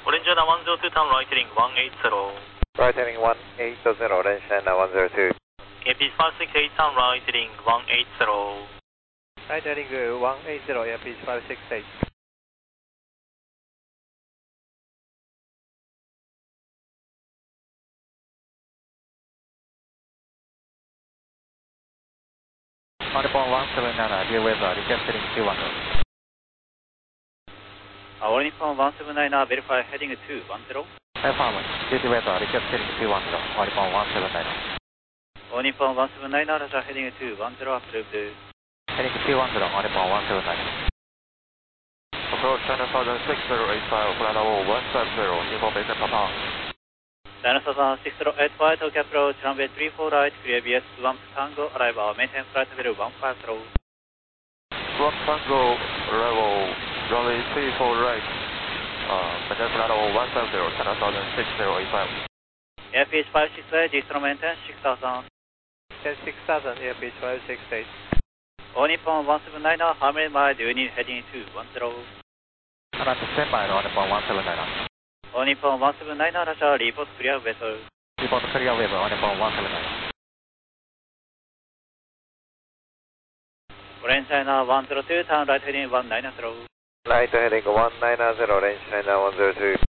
Orange China 102, turn right heading 180. Right heading 180, Orange China 102. Airfield 568, turn right heading 180. Right heading 180, Airfield 568. Nippon 179, dear weather, recapturing 210. All Nippon 179, verify heading 210. Affirm, dear weather, recapturing 210, All Nippon 179. All Nippon 179, Roger, heading 210, approved. Heading 210, All Nippon 179. Approach China Southern 6085, flight level 170, information pattern. China Southern 6085, Tokyo approach, runway 34 right, clear BS 1 Tango, arrival, maintain flight level 150. Swap Tango, level, runway 34 right, maintain flight level 170, China Southern 6085. Airfield 568, distro maintain 6000. 6000, Airfield 568. All Nippon 179, how many miles do you need heading 210? About 10 mile, All Nippon 179. All Nippon 179, Roger, report clear vessel. Report clear weather, All Nippon 179. Orange China 102, turn right heading 190. Right heading 190, Orange China 102.